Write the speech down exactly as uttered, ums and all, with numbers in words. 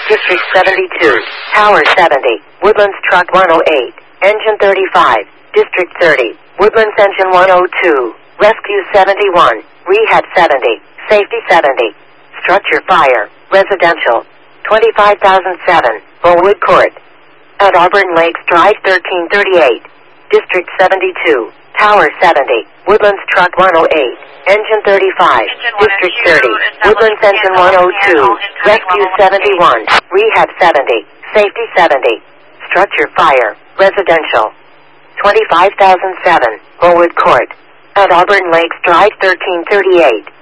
District seventy-two, Tower seventy, Woodlands Truck one oh eight, Engine thirty-five, District thirty, Woodlands Engine one oh two, Rescue seventy-one, Rehab seventy, Safety seventy, Structure Fire, Residential, twenty-five thousand seven, Bullwood Court. At Auburn Lakes Drive thirteen thirty-eight, District seventy-two, Tower seventy, Woodlands Truck one oh eight, Engine thirty-five, District thirty, Woodlands Engine one oh two, Rescue seventy-one, Rehab seventy, Safety seventy, Structure Fire, Residential, twenty-five thousand seven, Bullwood Court. At Auburn Lakes Drive thirteen thirty-eight,